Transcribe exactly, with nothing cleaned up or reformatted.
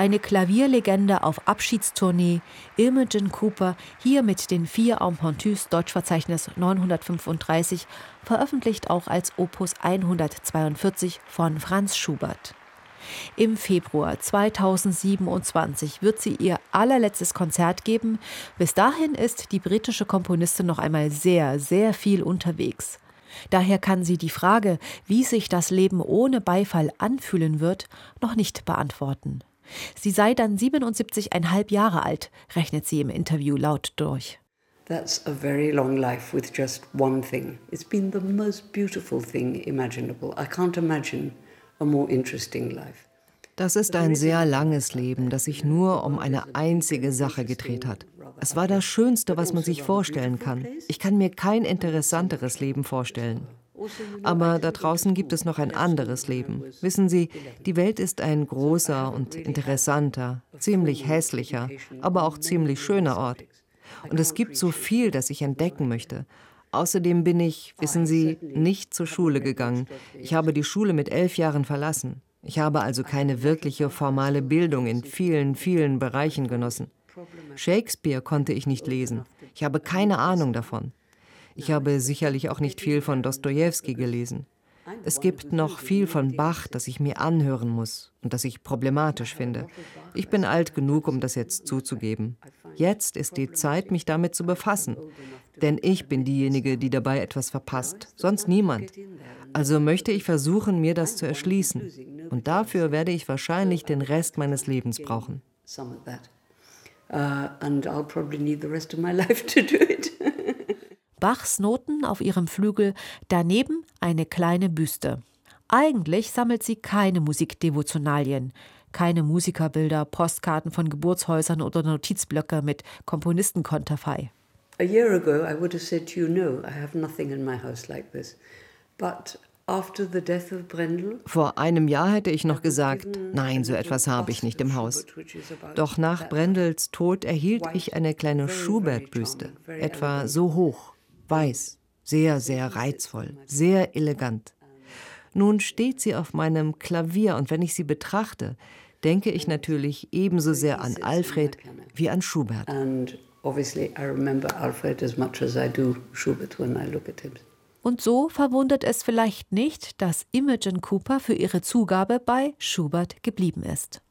Eine Klavierlegende auf Abschiedstournee, Imogen Cooper, hier mit den vier Impromptus Deutschverzeichnis neunhundertfünfunddreißig, veröffentlicht auch als Opus hundertzweiundvierzig von Franz Schubert. Im Februar zweitausendsiebenundzwanzig wird sie ihr allerletztes Konzert geben. Bis dahin ist die britische Komponistin noch einmal sehr, sehr viel unterwegs. Daher kann sie die Frage, wie sich das Leben ohne Beifall anfühlen wird, noch nicht beantworten. Sie sei dann siebenundsiebzig Komma fünf Jahre alt, rechnet sie im Interview laut durch. That's a very long life with just one thing. It's been the most beautiful thing imaginable. I can't imagine a more interesting life. Das ist ein sehr langes Leben, das sich nur um eine einzige Sache gedreht hat. Es war das Schönste, was man sich vorstellen kann. Ich kann mir kein interessanteres Leben vorstellen. Aber da draußen gibt es noch ein anderes Leben. Wissen Sie, die Welt ist ein großer und interessanter, ziemlich hässlicher, aber auch ziemlich schöner Ort. Und es gibt so viel, das ich entdecken möchte. Außerdem bin ich, wissen Sie, nicht zur Schule gegangen. Ich habe die Schule mit elf Jahren verlassen. Ich habe also keine wirkliche formale Bildung in vielen, vielen Bereichen genossen. Shakespeare konnte ich nicht lesen. Ich habe keine Ahnung davon. Ich habe sicherlich auch nicht viel von Dostojewski gelesen. Es gibt noch viel von Bach, das ich mir anhören muss und das ich problematisch finde. Ich bin alt genug, um das jetzt zuzugeben. Jetzt ist die Zeit, mich damit zu befassen. Denn ich bin diejenige, die dabei etwas verpasst, sonst niemand. Also möchte ich versuchen, mir das zu erschließen. Und dafür werde ich wahrscheinlich den Rest meines Lebens brauchen. Bachs Noten auf ihrem Flügel, daneben eine kleine Büste. Eigentlich sammelt sie keine Musikdevotionalien, keine Musikerbilder, Postkarten von Geburtshäusern oder Notizblöcke mit Komponistenkonterfei. A year ago I would have said to you, no, I have nothing in my house like this. But after the death of Brendel, vor einem Jahr hätte ich noch gesagt, nein, so etwas habe ich nicht im Haus. Doch nach Brendels Tod erhielt ich eine kleine Schubert-Büste, etwa so hoch, weiß, sehr, sehr reizvoll, sehr elegant. Nun steht sie auf meinem Klavier und wenn ich sie betrachte, denke ich natürlich ebenso sehr an Alfred wie an Schubert. Obviously, I remember Alfred as much as I do Schubert when I look at him. Und so verwundert es vielleicht nicht, dass Imogen Cooper für ihre Zugabe bei Schubert geblieben ist.